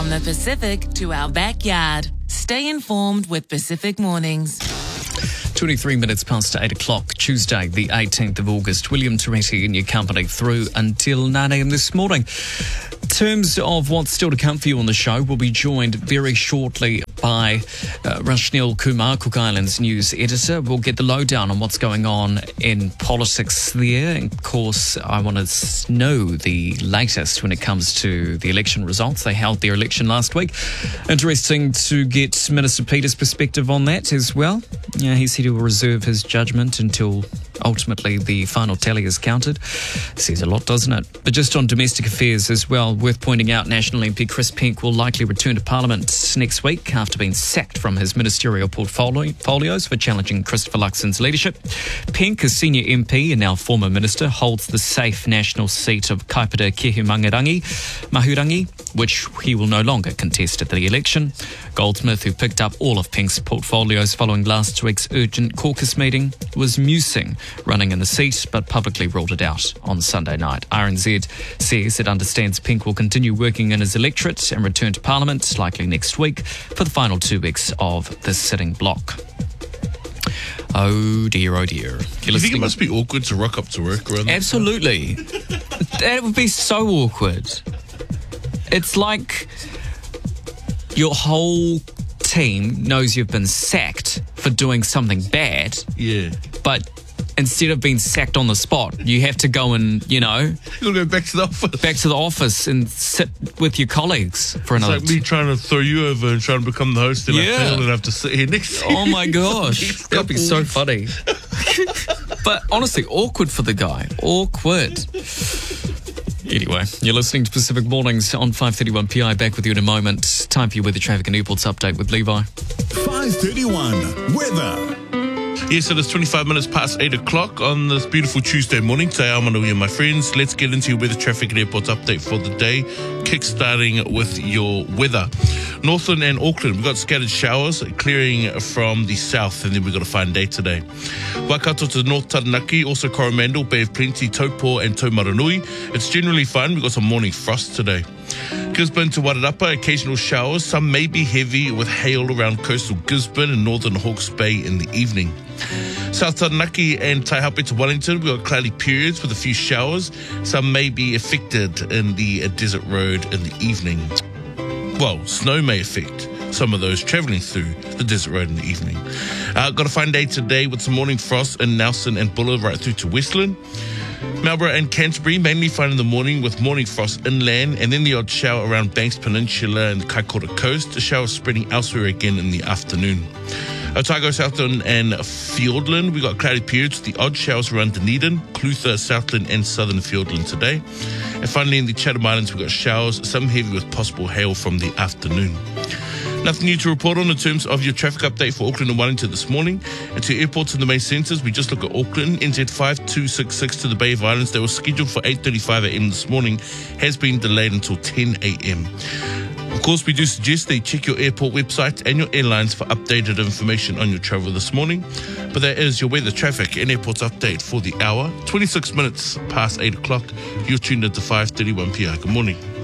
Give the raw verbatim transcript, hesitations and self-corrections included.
From the Pacific to our backyard. Stay informed with Pacific Mornings. twenty-three minutes past eight o'clock, Tuesday, the eighteenth of August. William Toretti in your company through until nine a.m. this morning. In terms of what's still to come for you on the show, we'll be joined very shortly by uh, Rashnil Kumar, Cook Islands news editor. We'll get the lowdown on what's going on in politics there. And of course, I want to know the latest when it comes to the election results. They held their election last week. Interesting to get Minister Peter's perspective on that as well. Yeah, he said he will reserve his judgment until ultimately the final tally is counted. Says a lot, doesn't it? But just on domestic affairs as well, worth pointing out, National M P Chris Penk will likely return to Parliament next week after being sacked from his ministerial portfolios for challenging Christopher Luxon's leadership. Penk, a senior M P and now former minister, holds the safe national seat of Kaipara Kehumangarangi, Mahurangi, which he will no longer contest at the election. Goldsmith, who picked up all of Penk's portfolios following last week's urgent caucus meeting, was musing running in the seat, but publicly ruled it out on Sunday night. R N Z says it understands Penk will continue working in his electorate and return to Parliament, likely next week, for the final two weeks of the sitting block. Oh dear, oh dear. Do you think it must be awkward to rock up to work around that Absolutely. That would be so awkward. It's like your whole team knows you've been sacked for doing something bad. Yeah. But instead of being sacked on the spot, you have to go and, you know... You've got to go back to the office. Back to the office and sit with your colleagues for another... It's like me trying to throw you over and trying to become the host and Yeah. I fail and I have to sit here next to you. Oh my gosh. That'd be so funny. But honestly, awkward for the guy. Awkward. Anyway, you're listening to Pacific Mornings on five thirty-one P I. Back with you in a moment. Time for your weather, traffic and airports update with Levi. five thirty-one Weather. Yes, it is twenty-five minutes past eight o'clock on this beautiful Tuesday morning. Te ao manui, my friends. Let's get into your weather, traffic and airports update for the day. Kick-starting with your weather. Northland and Auckland, we've got scattered showers clearing from the south, and then we've got a fine day today. Waikato to North Taranaki, also Coromandel, Bay of Plenty, Taupo and Taumaranui. It's generally fine. We've got some morning frost today. Gisborne to Wairarapa, occasional showers. Some may be heavy with hail around coastal Gisborne and northern Hawke's Bay in the evening. South Taranaki and Taihape to Wellington, we've got cloudy periods with a few showers. Some may be affected in the desert road in the evening. Well, snow may affect some of those travelling through the desert road in the evening. Uh, got a fine day today with some morning frost in Nelson and Buller right through to Westland. Marlborough and Canterbury, mainly fine in the morning with morning frost inland and then the odd shower around Banks Peninsula and the Kaikoura coast. A shower spreading elsewhere again in the afternoon. Otago, Southland and Fiordland, we got cloudy periods with the odd showers around Dunedin, Clutha, Southland and Southern Fiordland today. And finally in the Chatham Islands, we got showers, some heavy with possible hail from the afternoon. Nothing new to report on in terms of your traffic update for Auckland and Wellington this morning. And to airports and the main centres, we just look at Auckland. N Z five two six six to the Bay of Islands, that was scheduled for eight thirty-five a.m. this morning, has been delayed until ten a.m. Of course, we do suggest that you check your airport website and your airlines for updated information on your travel this morning. But that is your weather, traffic and airports update for the hour. twenty-six minutes past eight o'clock. You're tuned into five thirty-one P I. Good morning.